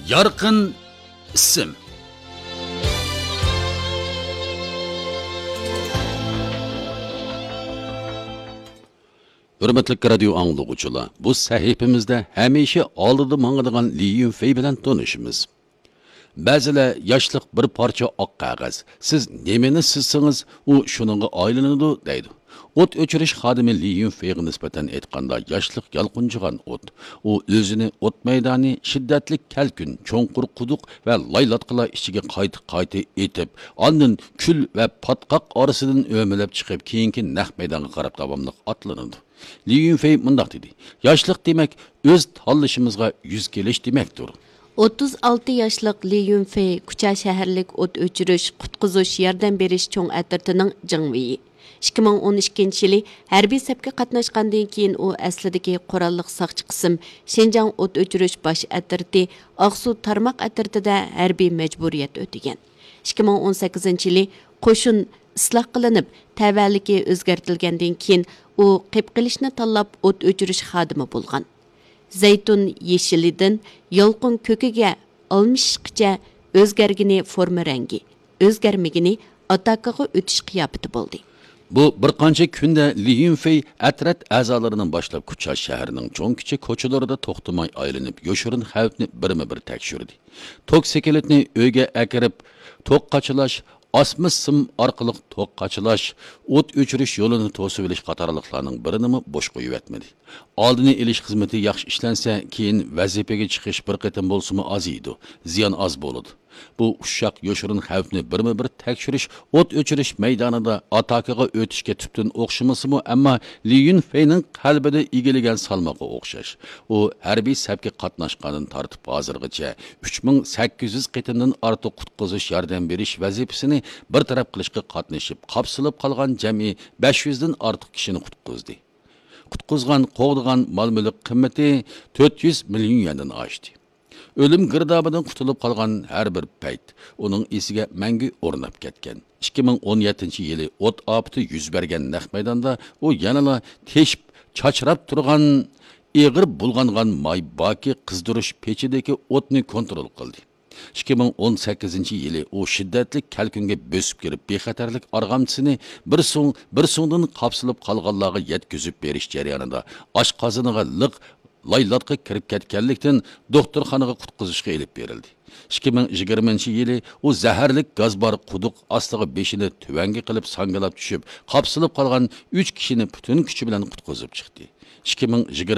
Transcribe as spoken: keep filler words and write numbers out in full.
Yarqin ism. Hürmetli radio anlıqçılar, bu sahifimizde hemişe aldıdı mağıdığan Li Yunfei bilen tanışımız. Bəzilə yaşlıq bir parça oq qağaz. Siz nemeni sizsiniz, o şununla aylanıdı, deydi. Ot öçürüş xadimi Li Yunfei'ye nisbeten etqanda yaşlıq yalqıncıgan ot. O özünü ot meydani şiddetlik kelkün, çoğunqur quduq ve laylatqıla içige qayti-qayti etip, andın kül ve patqaq arasından ömülep çıkıp keyinki naq meydanı qarab davamlıq atlanırdı. Li Yunfei mındaq dedi. Yaşlıq demek öz tanlışımızga yüz geliş demektir. o'ttiz olti yoshlik Li Yunfei Kucha shaharlik o't o'chirish, qutqizish, yordam berish cho'ng atirtining jingviyi. ikki ming o'n ikkinchi yili harbiy safga qatnashgandan keyin u aslidagi qurolliq saqchi qism Shenjang o't o'chirish bosh atirti Oqsu tarmoq atirtida harbiy majburiyat o'tagan. ikki ming o'n sakkizinchi yili qo'shin isloh qilinib, tavalligi o'zgartirilgandan keyin u qepqilishni tanlab o't o'chirish xodimi bo'lgan. Zaytun yeşilidan yolqun köküge almışqıca özgergini forma rengi, özgermegini atakağı ötüş qiyafeti boldi. Bu bir qancha kunda Li Yunfei atrat a'zolarining boshlab Kucha shahrining cho'ng kichik ko'chalarida to'xtamay aylanib, yoshirin xavfni birma-bir tekshirdi. Tok sekeletni uyga akirib, to'q qachilash, osma sim orqali to'q qachilash, o't o'chirish yo'lini to'sib olish qatorliqlarning birini bo'sh qo'yib etmadi. Oldini elish xizmati yaxshi ishlansa, keyin vazifaga chiqish bir qatim bo'lsa-mu oz edi, ziyon oz bo'ladi. Bu uşaq yoshirin xavfni birma-bir tekshirish, o't o'chirish maydonida atakaga o'tishga tubdan o'xshamasimi, ammo Li Yunfei'ning qalbida egilagan salmoqqa o'xshash. U harbiy safga qatnashgandan tortib hozirgacha uch ming sakkiz yuz qitimdan ortiq qutqizish, yordam berish vazifasini bir taraf qilishga qatnashib, qapsilib qolgan jami besh yuz dan ortiq kishini qutqizdi. Qutqizgan, qo'g'digan mol-mulk qimmati to'rt yuz million yuandan oshdi. Ölüm girdabından qutulib qolgan har bir payt uning esiga mangu o'rnab ketgan. ikki ming o'n yettinchi yili o't ofati yuz bergan naq maydonda u yanala teshib, chachrab turgan, eg'ir bulg'angan may baki qizdirish pechidagi o'tni kontrol qildi. ikki ming o'n sakkizinchi yili u shiddatli kalkunga bosib kirib, bexatarlik arg'amchisini bir so'ng bir so'ngdan qapsilib qolganlarga yetkazib berish jarayonida oshqozoniga liq laylatqa kirib ketganlikdan doktorxonaga qutqizishga elib berildi. ikki ming yigirmanchi yili u zaharlik gaz bor quduq ostiga beshini tuvanga qilib sangalab tushib, qapsilib qolgan uch kishini butun kuchi bilan qutqizib chiqdi. ikki ming